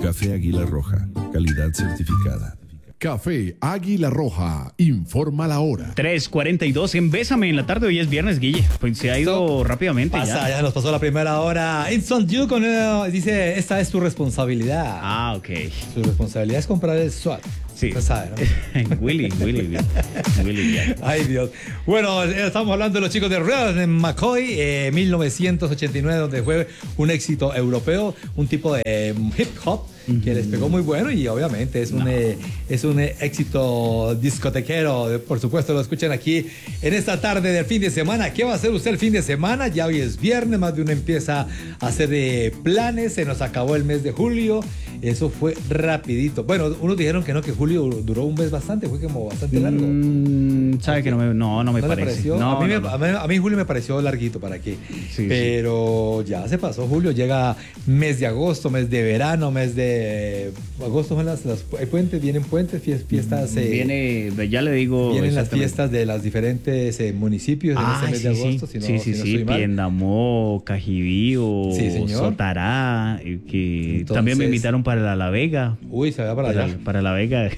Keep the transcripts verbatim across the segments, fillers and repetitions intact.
Café Águila Roja, calidad certificada. Café Águila Roja, informa la hora. tres cuarenta y dos en Bésame en la tarde, hoy es viernes, Guille. Pues se ha ido Esto rápidamente pasa, ya. ya nos pasó la primera hora. Instant You con eh, dice, esta es tu responsabilidad. Ah, ok. Su responsabilidad es comprar el SWAT. Sí. Usted sabe, ¿no? Willy, Willy, Willy, ya. Ay, Dios. Bueno, estamos hablando de los chicos de Real McCoy, eh, mil novecientos ochenta y nueve, donde fue un éxito europeo, un tipo de eh, hip hop que les pegó muy bueno y obviamente es un, no. eh, es un eh, éxito discotequero. Por supuesto, lo escuchan aquí en esta tarde del fin de semana. ¿Qué va a hacer usted el fin de semana? Ya hoy es viernes, más de uno empieza a hacer eh, planes. Se nos acabó el mes de julio. Eso fue rapidito. Bueno, unos dijeron que no, que julio duró un mes bastante, fue como bastante largo. Mm, ¿Sabe que no me, no, no me ¿No parece? No, a, mí no, me, no. A, mí, a mí julio me pareció larguito, ¿para qué? Sí, Pero sí. Ya se pasó julio, llega mes de agosto, mes de verano, mes de agosto son las, las hay puentes, vienen puentes, fiestas. Eh, Viene, ya le digo. Vienen las fiestas de los diferentes eh, municipios en ah, ese mes sí, de agosto. Sí, si no, sí, sí, si no sí. Piendamó, Cajibío, sí, Sotará, que Entonces, también me invitaron para La Vega. Uy, se va para, para allá. Para La Vega.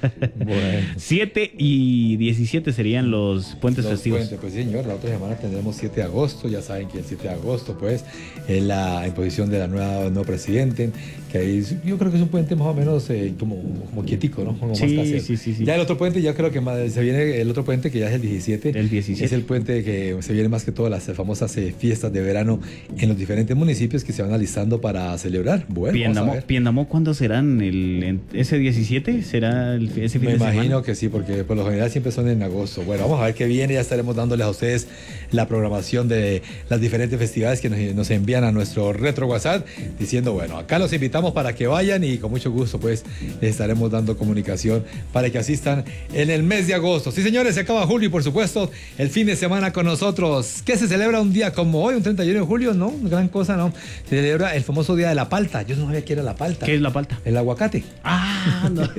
Bueno. siete y diecisiete serían los puentes los festivos. Puentes, pues sí, señor, la otra semana tendremos siete de agosto, ya saben que el siete de agosto pues es la imposición de la nueva nuevo presidente, que ahí yo creo que es un puente más o menos eh, como, como quietico, ¿no? Como sí, más casero. sí, sí, sí. Ya el otro puente, ya creo que más, se viene el otro puente que ya es el diecisiete. El diecisiete. Es el puente que se viene más que todas las famosas eh, fiestas de verano en los diferentes municipios que se van alistando para celebrar. Bueno, Piendamó, Piendamó, ¿cuándo serán? El, en, ¿Ese diecisiete será el, ese fin Me de semana? Me imagino que sí, porque por lo general siempre son en agosto. Bueno, vamos a ver qué viene. Ya estaremos dándoles a ustedes la programación de las diferentes festivales que nos, nos envían a nuestro retro WhatsApp, diciendo, bueno, acá los invitamos para que vayan y con mucho gusto pues les estaremos dando comunicación para que asistan en el mes de agosto. Sí, señores, se acaba julio y por supuesto el fin de semana con nosotros. ¿Qué se celebra un día como hoy, un treinta y uno de julio? No, gran cosa, no. Se celebra el famoso día de la palta. Yo no sabía que era la palta. ¿Qué es la palta? El aguacate. Ah, no.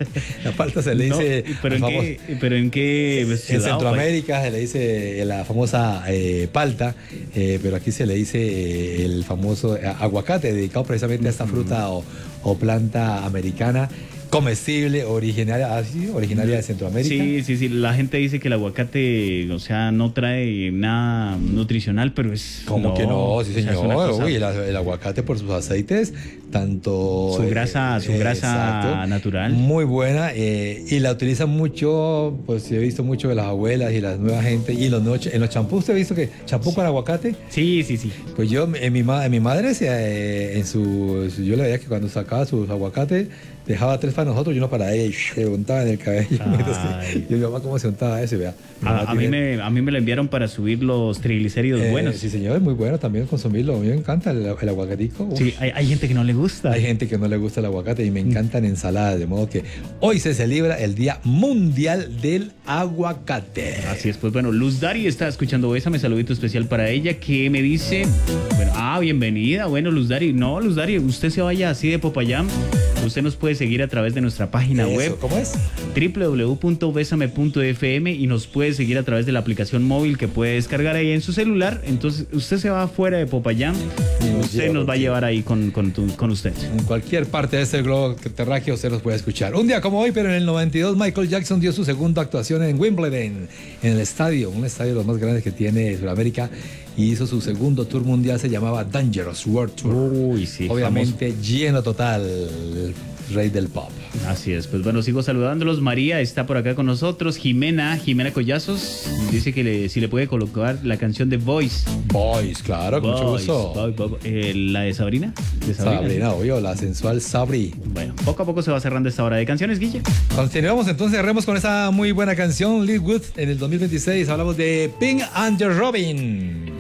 La palta se le dice... No, ¿pero, en qué, ¿Pero en qué ciudad? En Centroamérica se le dice la famosa eh, palta, eh, pero aquí se le dice eh, el famoso aguacate, dedicado precisamente a esta fruta o, o planta americana comestible, originaria, ah, sí, originaria de Centroamérica. Sí, sí, sí. La gente dice que el aguacate, o sea, no trae nada nutricional, pero es... ¿Cómo no, que no? Sí, señor. O sea, cosa... Uy, el, el aguacate por sus aceites, tanto... Su grasa, eh, su grasa exacto, natural. Muy buena. Eh, y la utilizan mucho, pues he visto mucho de las abuelas y las nuevas gente. Y los noche, en los champús, ¿usted ha visto que champú con aguacate? Sí, sí, sí. Pues yo, en mi, en mi madre, eh, en su, yo le veía que cuando sacaba sus aguacates, dejaba tres para nosotros y uno para ella y se untaba en el cabello. Entonces, yo mi mamá cómo se untaba eso, vea. A, a, mí me, a mí me lo enviaron para subir los triglicéridos eh, buenos. Sí, señor, es muy bueno también consumirlo. A mí me encanta el, el aguacatico. Uf. Sí, hay, hay gente que no le gusta. Hay gente que no le gusta el aguacate y me encantan ensaladas, de modo que hoy se celebra el Día Mundial del Aguacate. Así es, pues bueno, Luz Dari está escuchando esa, me saludito especial para ella, que me dice, bueno, ah, bienvenida, bueno, Luz Dari, no, Luz Dari, usted se vaya así de Popayán. Usted nos puede seguir a través de nuestra página ¿Eso? web. ¿Cómo es? doble u doble u doble u punto besame punto efe eme y nos puede seguir a través de la aplicación móvil que puede descargar ahí en su celular. Entonces, usted se va fuera de Popayán, nos usted lleva, nos va a llevar ahí con, con, tu, con usted. En cualquier parte de este globo terráqueo usted nos puede escuchar. Un día como hoy, pero en el noventa y dos, Michael Jackson dio su segunda actuación en Wimbledon, en el estadio, un estadio de los más grandes que tiene Sudamérica, y hizo su segundo tour mundial, se llamaba Dangerous World Tour. Uy, sí, obviamente famoso. Lleno total, el rey del pop. Así es, pues bueno, sigo saludándolos. María está por acá con nosotros. Jimena, Jimena Collazos, dice que le, si le puede colocar la canción de Voice. Voice, claro, con mucho gusto. Boy, boy, boy. Eh, ¿La de Sabrina? De Sabrina, Sabrina, obvio, la sensual Sabri. Bueno, poco a poco se va cerrando esta hora de canciones, Guille. Continuamos entonces, cerremos con esa muy buena canción, Live Good, en el dos mil veintiséis. Hablamos de Pink and the Robin.